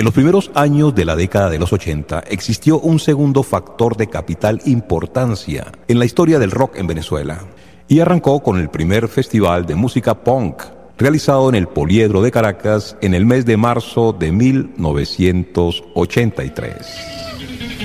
En los primeros años de la década de los 80 existió un segundo factor de capital importancia en la historia del rock en Venezuela y arrancó con el primer festival de música punk realizado en el Poliedro de Caracas en el mes de marzo de 1983.